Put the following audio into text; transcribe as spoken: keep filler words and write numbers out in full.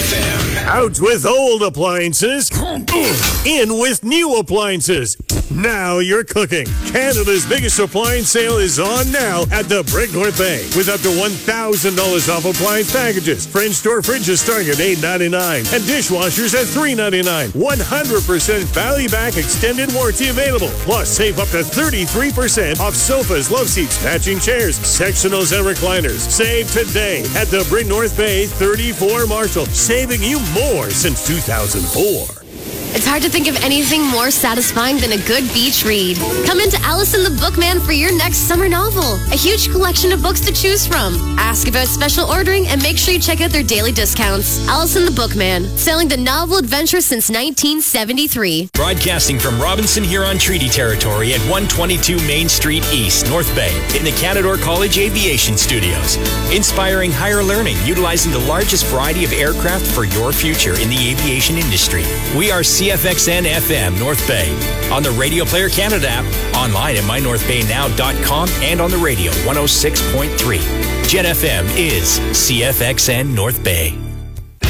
F M. Out with old appliances, in with new appliances. Now you're cooking. Canada's biggest appliance sale is on now at the Brick North Bay with up to one thousand dollars off appliance packages. French door fridges starting at eight ninety-nine and dishwashers at three ninety-nine. one hundred percent value back extended warranty available. Plus, save up to thirty-three percent off sofas, love seats, matching chairs, sectionals, and recliners. Save today at the Brick North Bay thirty-four Marshall, saving you more since two thousand four. It's hard to think of anything more satisfying than a good beach read. Come into Allison the Bookman for your next summer novel. A huge collection of books to choose from. Ask about special ordering and make sure you check out their daily discounts. Allison the Bookman, sailing the novel adventure since nineteen seventy-three. Broadcasting from Robinson Huron Treaty Territory at one twenty-two Main Street East, North Bay, in the Canadore College Aviation Studios. Inspiring higher learning, utilizing the largest variety of aircraft for your future in the aviation industry. We are C F X N F M North Bay on the Radio Player Canada app, online at my north bay now dot com, and on the radio one oh six point three. Gen F M is C F X N North Bay.